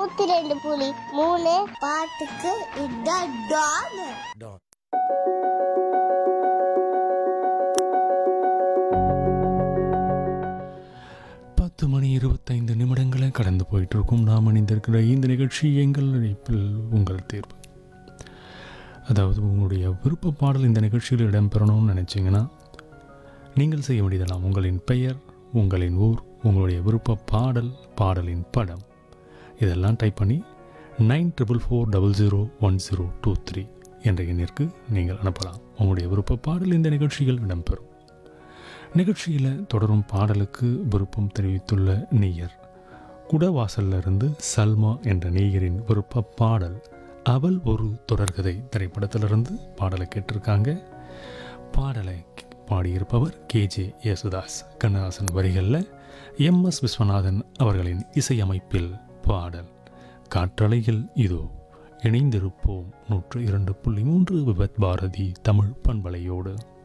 102.3 பாட்டுக்கு இதான் டான். 10:25 கடந்து போயிட்டு இருக்கும். நாம் இணைந்திருக்கிற இந்த நிகழ்ச்சி எங்கள் அழைப்பில் உங்கள் தேர்வு. அதாவது உங்களுடைய விருப்ப பாடல் இந்த நிகழ்ச்சியில் இடம்பெறணும்னு நினச்சிங்கன்னா நீங்கள் செய்ய வேண்டியதெல்லாம் உங்களின் பெயர், உங்களின் ஊர், உங்களுடைய விருப்ப பாடல், பாடலின் படம் இதெல்லாம் டைப் பண்ணி 9444001023 என்ற எண்ணிற்கு நீங்கள் அனுப்பலாம். உங்களுடைய விருப்ப பாடல் இந்த நிகழ்ச்சியில் இடம்பெறும். நிகழ்ச்சியில் தொடரும் பாடலுக்கு விருப்பம் தெரிவித்துள்ள நேயர் குடவாசலிருந்து சல்மா என்ற நேயரின் விருப்ப பாடல் அவள் ஒரு தொடர்கதை திரைப்படத்திலிருந்து பாடலை கேட்டிருக்காங்க. பாடலை பாடியிருப்பவர் KJ யேசுதாஸ். கண்ணதாசன் வரிகளில் MS விஸ்வநாதன் அவர்களின் இசையமைப்பில் பாடல். காற்றலையில் இதோ இணைந்திருப்போம் 102.3 விபத் பாரதி தமிழ் பண்பலையோடு.